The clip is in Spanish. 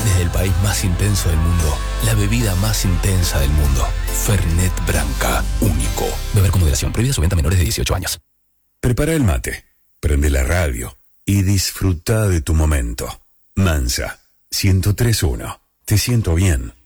Desde el país más intenso del mundo, la bebida más intensa del mundo. Fernet Branca, único. Beber con moderación. Prohibida su venta a menores de 18 años. Prepara el mate, prende la radio y disfruta de tu momento. Mansa, 103.1. Te siento bien.